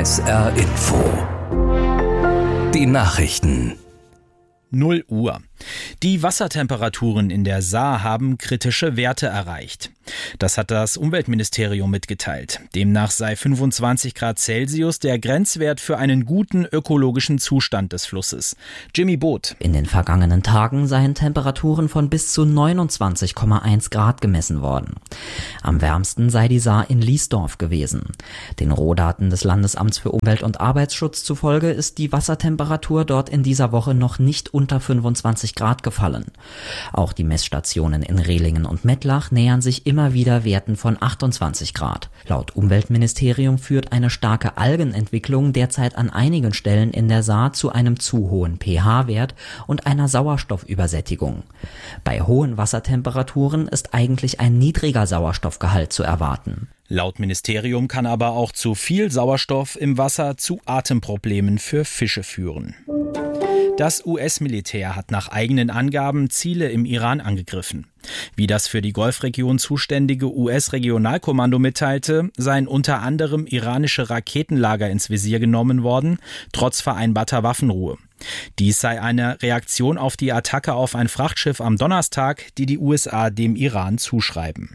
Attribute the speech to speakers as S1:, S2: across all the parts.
S1: SR Info. Die Nachrichten.
S2: 0 Uhr. Die Wassertemperaturen in der Saar haben kritische Werte erreicht. Das hat das Umweltministerium mitgeteilt. Demnach sei 25 Grad Celsius der Grenzwert für einen guten ökologischen Zustand des Flusses. Jimmy Boot.
S3: In den vergangenen Tagen seien Temperaturen von bis zu 29,1 Grad gemessen worden. Am wärmsten sei die Saar in Liesdorf gewesen. Den Rohdaten des Landesamts für Umwelt- und Arbeitsschutz zufolge ist die Wassertemperatur dort in dieser Woche noch nicht unter 25 Grad gefallen. Auch die Messstationen in Rehlingen und Mettlach nähern sich immer wieder Werten von 28 Grad. Laut Umweltministerium führt eine starke Algenentwicklung derzeit an einigen Stellen in der Saar zu einem zu hohen pH-Wert und einer Sauerstoffübersättigung. Bei hohen Wassertemperaturen ist eigentlich ein niedriger Sauerstoffgehalt zu erwarten.
S2: Laut Ministerium kann aber auch zu viel Sauerstoff im Wasser zu Atemproblemen für Fische führen. Das US-Militär hat nach eigenen Angaben Ziele im Iran angegriffen. Wie das für die Golfregion zuständige US-Regionalkommando mitteilte, seien unter anderem iranische Raketenlager ins Visier genommen worden, trotz vereinbarter Waffenruhe. Dies sei eine Reaktion auf die Attacke auf ein Frachtschiff am Donnerstag, die die USA dem Iran zuschreiben.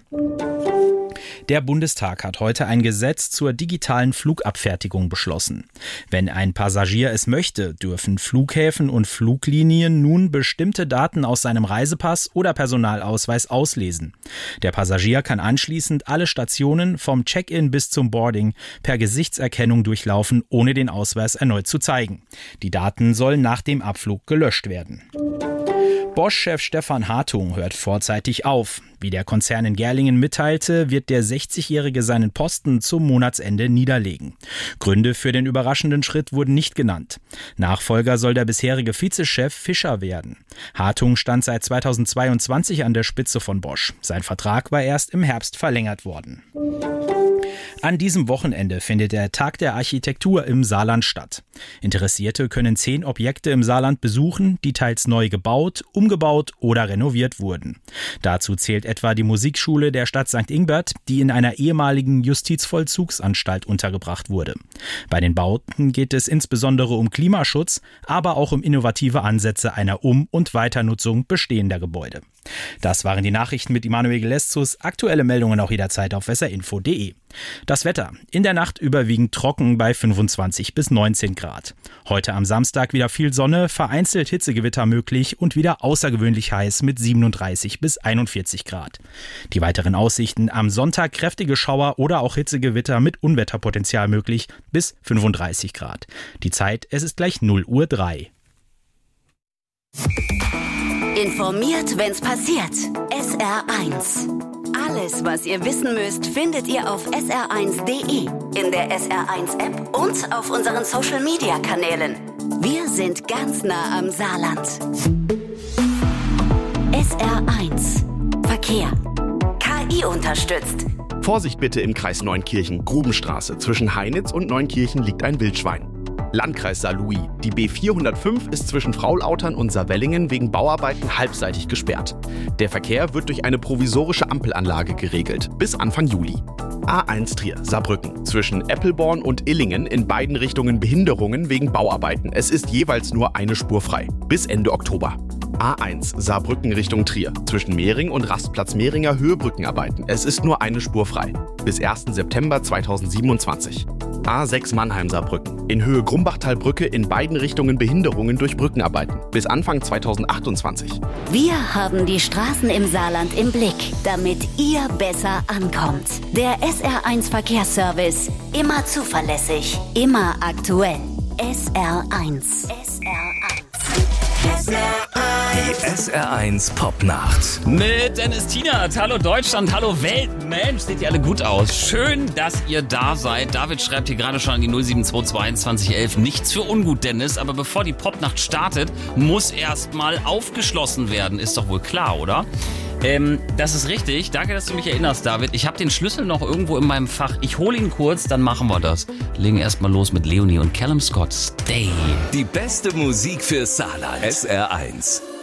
S2: Der Bundestag hat heute ein Gesetz zur digitalen Flugabfertigung beschlossen. Wenn ein Passagier es möchte, dürfen Flughäfen und Fluglinien nun bestimmte Daten aus seinem Reisepass oder Personalausweis auslesen. Der Passagier kann anschließend alle Stationen vom Check-in bis zum Boarding per Gesichtserkennung durchlaufen, ohne den Ausweis erneut zu zeigen. Die Daten sollen nach dem Abflug gelöscht werden. Bosch-Chef Stefan Hartung hört vorzeitig auf. Wie der Konzern in Gerlingen mitteilte, wird der 60-Jährige seinen Posten zum Monatsende niederlegen. Gründe für den überraschenden Schritt wurden nicht genannt. Nachfolger soll der bisherige Vizechef Fischer werden. Hartung stand seit 2022 an der Spitze von Bosch. Sein Vertrag war erst im Herbst verlängert worden. An diesem Wochenende findet der Tag der Architektur im Saarland statt. Interessierte können 10 Objekte im Saarland besuchen, die teils neu gebaut, umgebaut oder renoviert wurden. Dazu zählt etwa die Musikschule der Stadt St. Ingbert, die in einer ehemaligen Justizvollzugsanstalt untergebracht wurde. Bei den Bauten geht es insbesondere um Klimaschutz, aber auch um innovative Ansätze einer Um- und Weiternutzung bestehender Gebäude. Das waren die Nachrichten mit Immanuel Geleszus. Aktuelle Meldungen auch jederzeit auf srinfo.de. Das Wetter. In der Nacht überwiegend trocken bei 25 bis 19 Grad. Heute am Samstag wieder viel Sonne, vereinzelt Hitzegewitter möglich und wieder außergewöhnlich heiß mit 37 bis 41 Grad. Die weiteren Aussichten: am Sonntag kräftige Schauer oder auch Hitzegewitter mit Unwetterpotenzial möglich bis 35 Grad. Die Zeit, es ist gleich 0:03 Uhr.
S4: Informiert, wenn's passiert. SR1. Alles, was ihr wissen müsst, findet ihr auf sr1.de, in der SR1-App und auf unseren Social-Media-Kanälen. Wir sind ganz nah am Saarland. SR1. Verkehr. KI unterstützt.
S5: Vorsicht bitte im Kreis Neunkirchen, Grubenstraße. Zwischen Heinitz und Neunkirchen liegt ein Wildschwein. Landkreis Saarlouis. Die B405 ist zwischen Fraulautern und Saarwellingen wegen Bauarbeiten halbseitig gesperrt. Der Verkehr wird durch eine provisorische Ampelanlage geregelt, bis Anfang Juli. A1 Trier, Saarbrücken. Zwischen Eppelborn und Illingen in beiden Richtungen Behinderungen wegen Bauarbeiten. Es ist jeweils nur eine Spur frei, bis Ende Oktober. A1 Saarbrücken Richtung Trier. Zwischen Mehring und Rastplatz Mehringer Höhe Brückenarbeiten. Es ist nur eine Spur frei, bis 1. September 2027. A6 Mannheim-Saarbrücken. In Höhe Grumbachtalbrücke in beiden Richtungen Behinderungen durch Brückenarbeiten. Bis Anfang 2028.
S4: Wir haben die Straßen im Saarland im Blick, damit ihr besser ankommt. Der SR1 Verkehrsservice. Immer zuverlässig, immer aktuell. SR1.
S1: Die SR1 Popnacht.
S6: Mit Dennis Tienert. Hallo Deutschland, hallo Welt. Mensch, seht ihr alle gut aus. Schön, dass ihr da seid. David schreibt hier gerade schon an die 07222 2011. Nichts für ungut, Dennis. Aber bevor die Popnacht startet, muss erstmal aufgeschlossen werden. Ist doch wohl klar, oder? Das ist richtig. Danke, dass du mich erinnerst, David. Ich habe den Schlüssel noch irgendwo in meinem Fach. Ich hole ihn kurz, dann machen wir das. Legen erstmal los mit Leonie und Callum Scott. Stay.
S1: Die beste Musik für Saarland. SR1.